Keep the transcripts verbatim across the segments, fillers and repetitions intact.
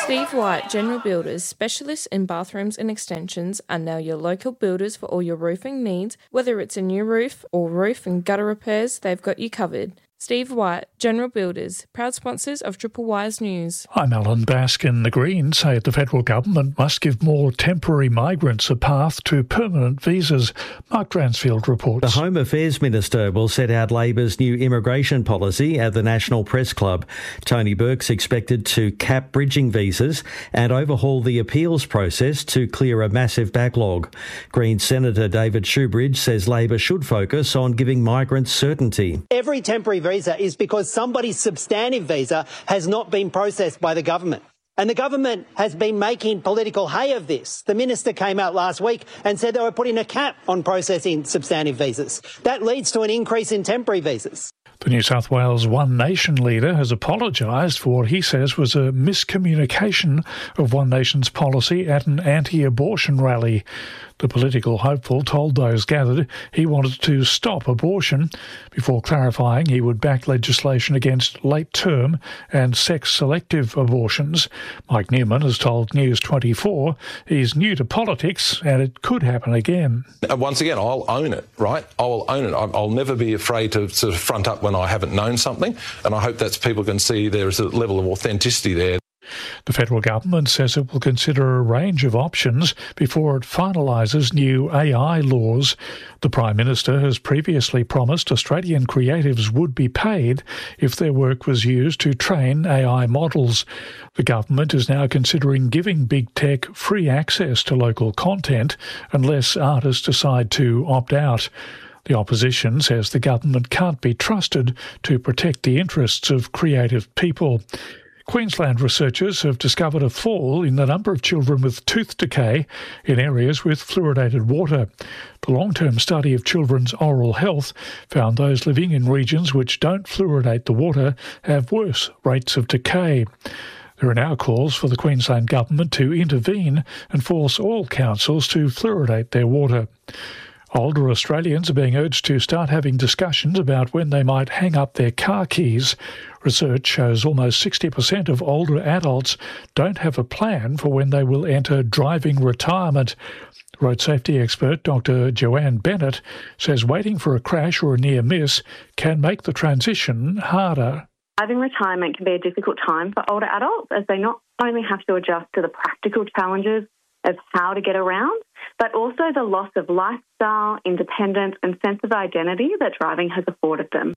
Steve White General Builders, specialists in bathrooms and extensions, are now your local builders for all your roofing needs. Whether it's a new roof or roof and gutter repairs, they've got you covered. Steve White, General Builders, proud sponsors of Triple Wise News. I'm Alan Baskin. The Greens say the federal government must give more temporary migrants a path to permanent visas. Mark Dransfield reports. The Home Affairs Minister will set out Labor's new immigration policy at the National Press Club. Tony Burke's expected to cap bridging visas and overhaul the appeals process to clear a massive backlog. Greens Senator David Shoebridge says Labor should focus on giving migrants certainty. Every temporary visa is because somebody's substantive visa has not been processed by the government. And the government has been making political hay of this. The minister came out last week and said they were putting a cap on processing substantive visas. That leads to an increase in temporary visas. The New South Wales One Nation leader has apologised for what he says was a miscommunication of One Nation's policy at an anti-abortion rally. The political hopeful told those gathered he wanted to stop abortion before clarifying he would back legislation against late-term and sex-selective abortions. Mike Newman has told News twenty-four he's new to politics and it could happen again. Once again, I'll own it, right? I'll own it. I'll never be afraid to sort of front up when I haven't known something, and I hope that people can see there is a level of authenticity there. The federal government says it will consider a range of options before it finalises new A I laws. The Prime Minister has previously promised Australian creatives would be paid if their work was used to train A I models. The government is now considering giving big tech free access to local content unless artists decide to opt out. The opposition says the government can't be trusted to protect the interests of creative people. Queensland researchers have discovered a fall in the number of children with tooth decay in areas with fluoridated water. The long-term study of children's oral health found those living in regions which don't fluoridate the water have worse rates of decay. There are now calls for the Queensland government to intervene and force all councils to fluoridate their water. Older Australians are being urged to start having discussions about when they might hang up their car keys. Research shows almost sixty percent of older adults don't have a plan for when they will enter driving retirement. Road safety expert Doctor Joanne Bennett says waiting for a crash or a near miss can make the transition harder. Driving retirement can be a difficult time for older adults as they not only have to adjust to the practical challenges of how to get around, but also the loss of lifestyle, independence and sense of identity that driving has afforded them.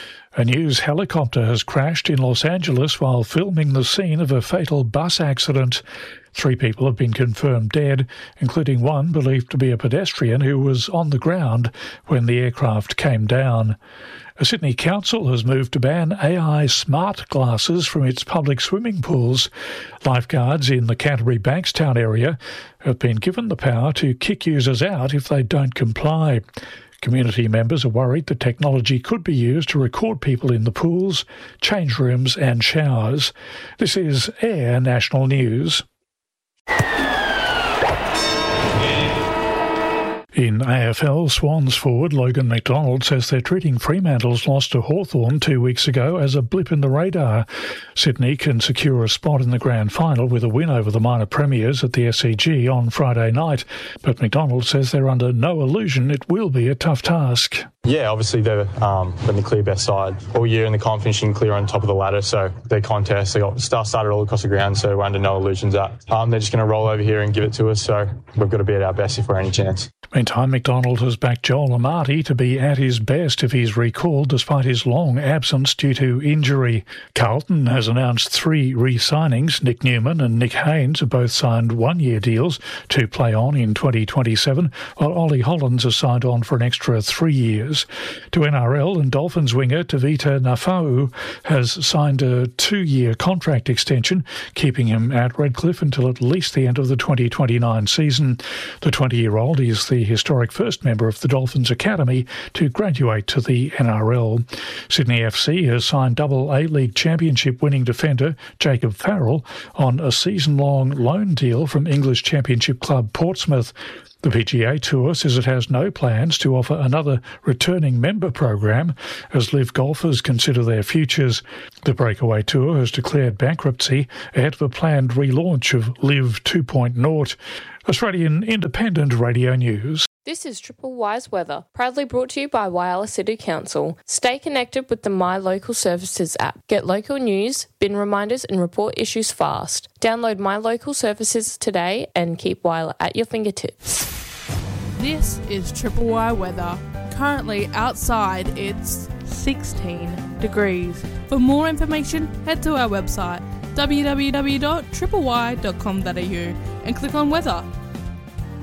A news helicopter has crashed in Los Angeles while filming the scene of a fatal bus accident. Three people have been confirmed dead, including one believed to be a pedestrian who was on the ground when the aircraft came down. A Sydney council has moved to ban A I smart glasses from its public swimming pools. Lifeguards in the Canterbury Bankstown area have been given the power to kick users out if they don't comply. Community members are worried the technology could be used to record people in the pools, change rooms and showers. This is Air National News. In A F L, Swans forward Logan McDonald says they're treating Fremantle's loss to Hawthorn two weeks ago as a blip in the radar. Sydney can secure a spot in the grand final with a win over the minor premiers at the S C G on Friday night, but McDonald says they're under no illusion it will be a tough task. Yeah, obviously they've um, been the clear best side all year in the comp, finishing clear on top of the ladder. So their contest, they got stuff started all across the ground, so we're under no illusions that um, they're just going to roll over here and give it to us. So we've got to be at our best if we're any chance. Meantime, McDonald has backed Joel Amati to be at his best if he's recalled despite his long absence due to injury. Carlton has announced three re-signings. Nick Newman and Nick Haynes have both signed one-year deals to play on in twenty twenty-seven, while Ollie Hollands has signed on for an extra three years. To N R L, and Dolphins winger Tavita Nafau has signed a two-year contract extension, keeping him at Redcliffe until at least the end of the twenty twenty-nine season. The twenty-year-old is the historic first member of the Dolphins Academy to graduate to the N R L. Sydney F C has signed double A-League championship winning defender Jacob Farrell on a season-long loan deal from English Championship club Portsmouth. The P G A Tour says it has no plans to offer another returning member program as live golfers consider their futures. The Breakaway Tour has declared bankruptcy ahead of a planned relaunch of Live two point oh. Australian Independent Radio News. This is Triple Y's weather, proudly brought to you by Whyalla City Council. Stay connected with the My Local Services app. Get local news, bin reminders and report issues fast. Download My Local Services today and keep Whyalla at your fingertips. This is Triple Y weather. Currently outside it's sixteen degrees. For more information, head to our website w w w dot triple y dot com dot a u and click on weather.